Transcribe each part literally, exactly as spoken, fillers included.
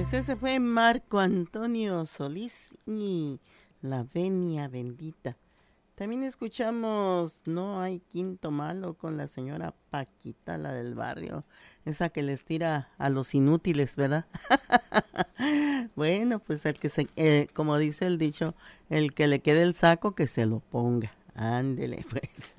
Pues ese fue Marco Antonio Solís y La Venia Bendita. También escuchamos No hay quinto malo con la señora Paquita, la del barrio, esa que les tira a los inútiles, ¿verdad? Bueno, pues el que se, eh, como dice el dicho, el que le quede el saco que se lo ponga. Ándele, pues.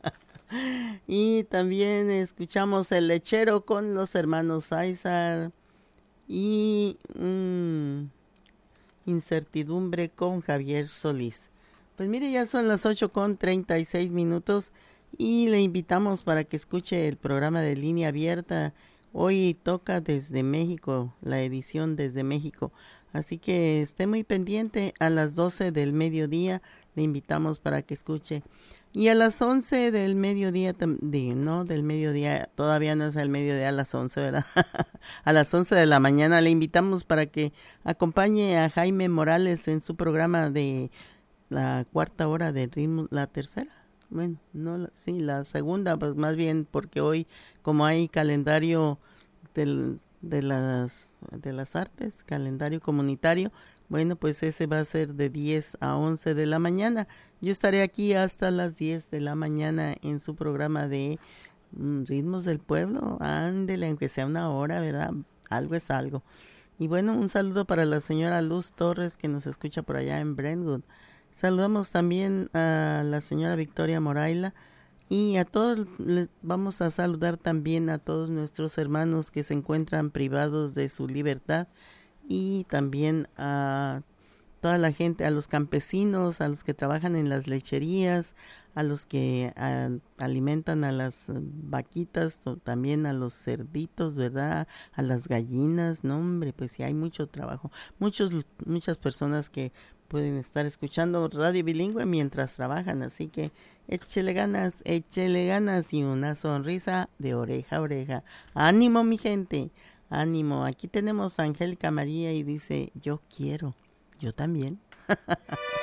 Y también escuchamos El Lechero con los hermanos Aizar y mm, Incertidumbre con Javier Solís. Pues mire, ya son las ocho con treinta y seis minutos y le invitamos para que escuche el programa de Línea Abierta. Hoy toca desde México, la edición desde México. Así que esté muy pendiente, a las doce del mediodía le invitamos para que escuche. Y a las once del mediodía, de, no, del mediodía, todavía no es el mediodía, a las once, ¿verdad? A las once de la mañana le invitamos para que acompañe a Jaime Morales en su programa de la cuarta hora de ritmo, la tercera. Bueno, no, sí, la segunda, pues más bien, porque hoy, como hay calendario del, de las de las artes, calendario comunitario, bueno, pues ese va a ser de diez a once de la mañana. Yo estaré aquí hasta las diez de la mañana en su programa de mm, Ritmos del Pueblo. Ándele, aunque sea una hora, ¿verdad? Algo es algo. Y bueno, un saludo para la señora Luz Torres que nos escucha por allá en Brentwood. Saludamos también a la señora Victoria Moraila y a todos les vamos a saludar también a todos nuestros hermanos que se encuentran privados de su libertad y también a toda la gente, a los campesinos, a los que trabajan en las lecherías, a los que a, alimentan a las vaquitas, también a los cerditos, ¿verdad? A las gallinas, no hombre, pues sí hay mucho trabajo. Muchos, muchas personas que pueden estar escuchando radio bilingüe mientras trabajan, así que échele ganas, échele ganas y una sonrisa de oreja a oreja. ¡Ánimo, mi gente! ¡Ánimo! Aquí tenemos a Angélica María y dice, yo quiero, yo también.